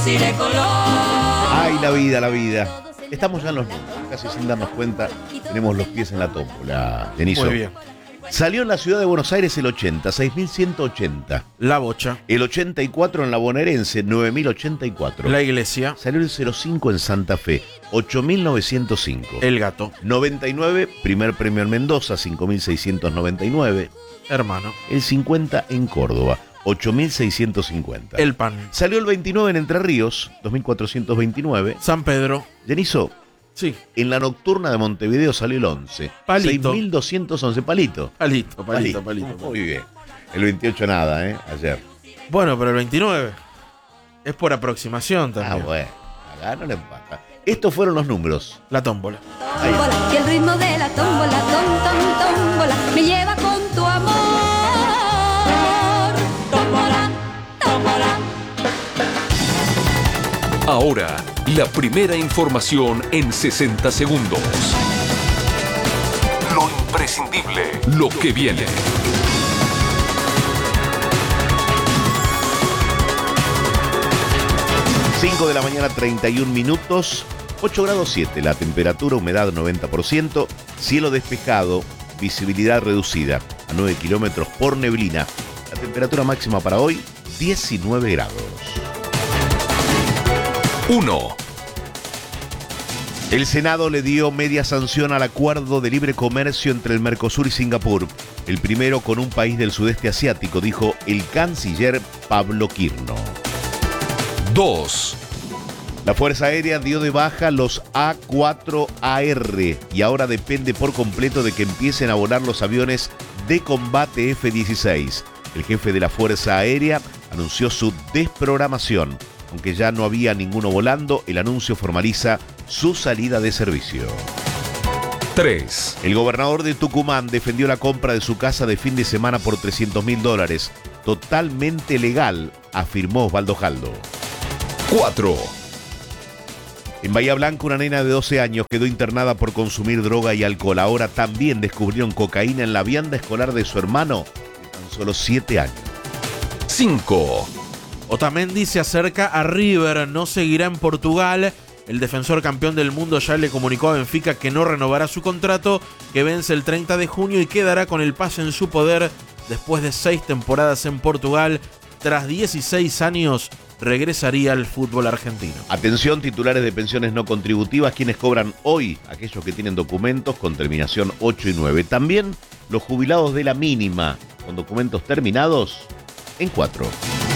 luciré color. Ay, la vida, la vida. Estamos ya en los números, casi sin darnos cuenta, tenemos los pies en la tómbola, Deniso. Muy bien. Salió en la ciudad de Buenos Aires el 80, 6.180. La Bocha. El 84 en la bonaerense, 9.084. La Iglesia. Salió el 05 en Santa Fe, 8.905. El Gato. 99, primer premio en Mendoza, 5.699. Hermano. El 50 en Córdoba, 8.650. El Pan. Salió el 29 en Entre Ríos, 2.429. San Pedro. Deniso, Sí. en la nocturna de Montevideo salió el 11. Palito. 6.211, palito. Palito. Muy bien. El 28 nada, ayer. Bueno, pero el 29 es por aproximación también. Bueno, acá no le empata. Estos fueron los números. La tómbola. Tómbola, y el ritmo de la tómbola, tómbola, me lleva con tu amor. Tómbola, tómbola. Ahora, la primera información en 60 segundos. Lo imprescindible, lo que viene. 5 de la mañana, 31 minutos, 8 grados 7, la temperatura, humedad 90%, cielo despejado, visibilidad reducida a 9 kilómetros por neblina. La temperatura máxima para hoy, 19 grados. 1. El Senado le dio media sanción al acuerdo de libre comercio entre el Mercosur y Singapur, el primero con un país del sudeste asiático, dijo el canciller Pablo Quirno. 2. La Fuerza Aérea dio de baja los A4AR y ahora depende por completo de que empiecen a volar los aviones de combate F-16. El jefe de la Fuerza Aérea anunció su desprogramación. Aunque ya no había ninguno volando, el anuncio formaliza su salida de servicio. 3. El gobernador de Tucumán defendió la compra de su casa de fin de semana por $300.000. Totalmente legal, afirmó Osvaldo Jaldo. 4. En Bahía Blanca, una nena de 12 años quedó internada por consumir droga y alcohol. Ahora también descubrieron cocaína en la vianda escolar de su hermano, de tan solo 7 años. 5. Otamendi se acerca a River, no seguirá en Portugal. El defensor campeón del mundo ya le comunicó a Benfica que no renovará su contrato, que vence el 30 de junio y quedará con el pase en su poder después de 6 temporadas en Portugal. Tras 16 años, regresaría al fútbol argentino. Atención, titulares de pensiones no contributivas, quienes cobran hoy, aquellos que tienen documentos con terminación 8 y 9. También los jubilados de la mínima, con documentos terminados en 4.